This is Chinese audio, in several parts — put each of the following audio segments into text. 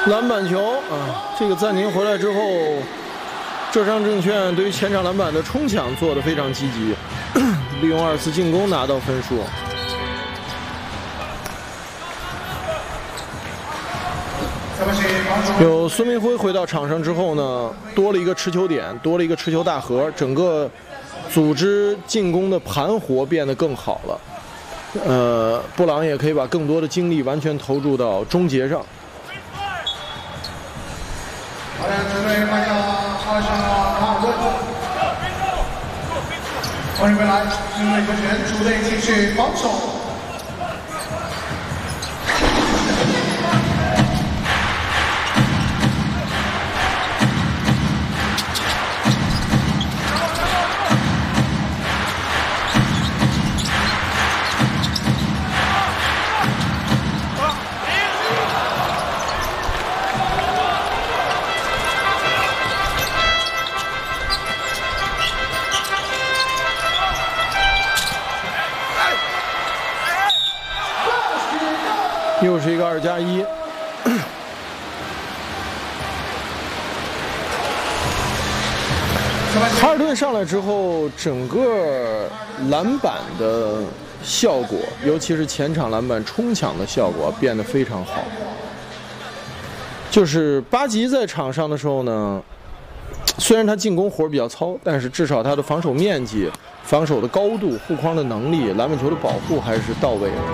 篮板球啊，这个暂停回来之后，浙商证券对于前场篮板的冲抢做得非常积极，利用2次进攻拿到分数。有孙明辉回到场上之后呢，多了一个持球点，多了一个持球大核，整个组织进攻的盘活变得更好了。布朗也可以把更多的精力完全投入到终结上。 好的，准备换下2上卡尔顿，欢迎回来，因为球权，主队继续防守。 又是一个2+1。哈尔顿上来之后，整个篮板的效果，尤其是前场篮板冲抢的效果变得非常好。就是巴吉在场上的时候呢，虽然他进攻活比较糙，但是至少他的防守面积、防守的高度、护框的能力、篮板球的保护还是到位的。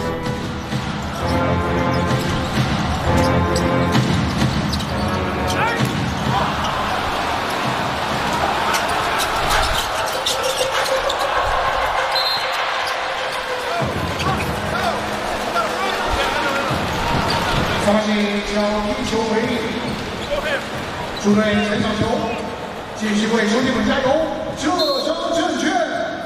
双方交一球为例，主队前场球，继续为兄弟们加油！浙商证券。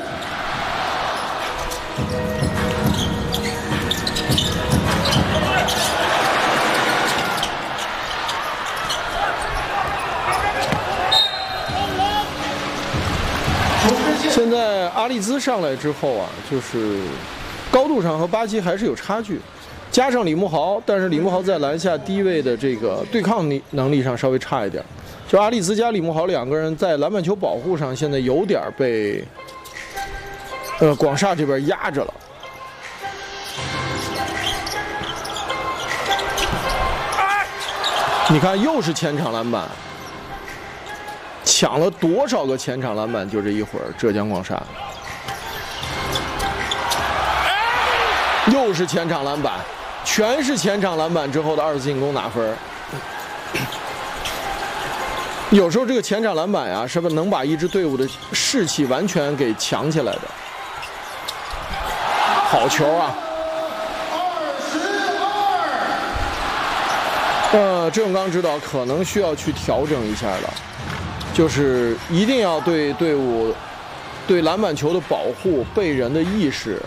现在阿利兹上来之后啊，就是高度上和巴基还是有差距。加上李慕豪，但是李慕豪在篮下低位的这个对抗能力上稍微差一点。就阿里兹加李慕豪2个人在篮板球保护上，现在有点被广厦这边压着了。你看，又是前场篮板，抢了多少个前场篮板？就这一会儿，浙江广厦又是前场篮板。全是前场篮板之后的2次进攻拿分。有时候这个前场篮板呀，是不是能把一支队伍的士气完全给强起来的？好球啊！郑永刚指导可能需要去调整一下了，就是一定要对队伍、对篮板球的保护、背人的意识